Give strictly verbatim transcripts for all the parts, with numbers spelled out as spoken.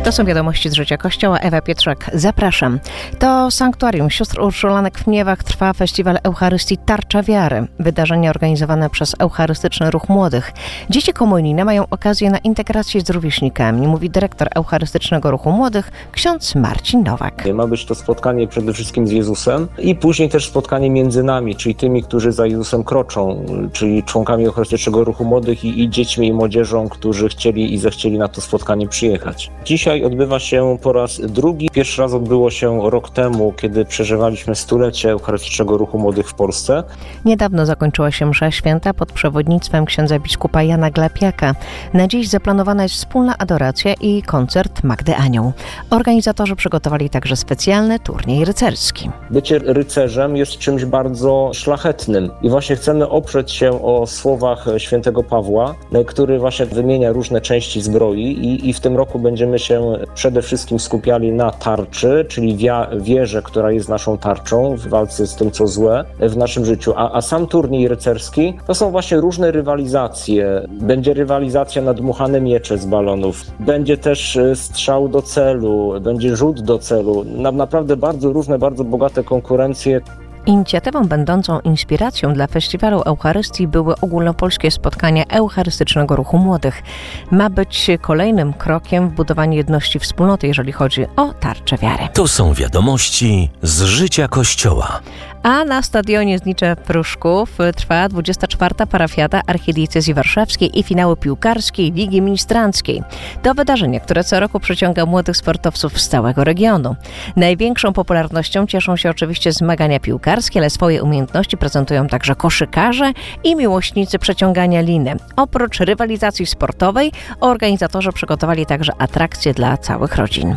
To są wiadomości z życia Kościoła. Ewa Pietrzak, zapraszam. Do Sanktuarium Sióstr Urszulanek w Mniewach trwa festiwal Eucharystii Tarcza Wiary. Wydarzenie organizowane przez Eucharystyczny Ruch Młodych. Dzieci komunijne mają okazję na integrację z rówieśnikami, mówi dyrektor Eucharystycznego Ruchu Młodych, ksiądz Marcin Nowak. Ma być to spotkanie przede wszystkim z Jezusem i później też spotkanie między nami, czyli tymi, którzy za Jezusem kroczą, czyli członkami Eucharystycznego Ruchu Młodych i, i dziećmi i młodzieżą, którzy chcieli i zechcieli na to spotkanie przyjechać. Dzisiaj odbywa się po raz drugi. Pierwszy raz odbyło się rok temu, kiedy przeżywaliśmy stulecie Eucharystycznego Ruchu Młodych w Polsce. Niedawno zakończyła się msza święta pod przewodnictwem księdza biskupa Jana Glapiaka. Na dziś zaplanowana jest wspólna adoracja i koncert Magdy Anioł. Organizatorzy przygotowali także specjalny turniej rycerski. Bycie rycerzem jest czymś bardzo szlachetnym i właśnie chcemy oprzeć się o słowach świętego Pawła, który właśnie wymienia różne części zbroi i, i w tym roku będziemy się przede wszystkim skupiali na tarczy, czyli wia- wierze, która jest naszą tarczą w walce z tym, co złe w naszym życiu. A, a sam turniej rycerski to są właśnie różne rywalizacje. Będzie rywalizacja na dmuchane miecze z balonów, będzie też strzał do celu, będzie rzut do celu. Na, naprawdę bardzo różne, bardzo bogate konkurencje. Inicjatywą będącą inspiracją dla Festiwalu Eucharystii były ogólnopolskie spotkania Eucharystycznego Ruchu Młodych. Ma być kolejnym krokiem w budowaniu jedności wspólnoty, jeżeli chodzi o tarczę wiary. To są wiadomości z życia Kościoła. A na stadionie Znicza Pruszków trwa dwudziesta czwarta parafiada Archidiecezji Warszawskiej i finały piłkarskiej Ligi Ministranckiej. To wydarzenie, które co roku przyciąga młodych sportowców z całego regionu. Największą popularnością cieszą się oczywiście zmagania piłkarskie, ale swoje umiejętności prezentują także koszykarze i miłośnicy przeciągania liny. Oprócz rywalizacji sportowej, organizatorzy przygotowali także atrakcje dla całych rodzin.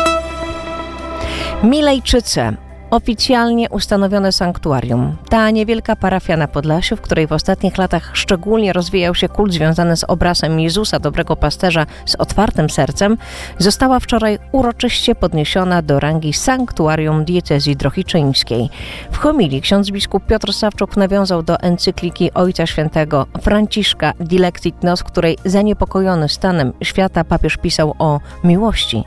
Milejczyce. Oficjalnie ustanowione sanktuarium. Ta niewielka parafia na Podlasiu, w której w ostatnich latach szczególnie rozwijał się kult związany z obrazem Jezusa, dobrego pasterza z otwartym sercem, została wczoraj uroczyście podniesiona do rangi sanktuarium diecezji drohiczyńskiej. W homilii ksiądz biskup Piotr Sawczuk nawiązał do encykliki Ojca Świętego Franciszka Dilectit Nos, w której zaniepokojony stanem świata papież pisał o miłości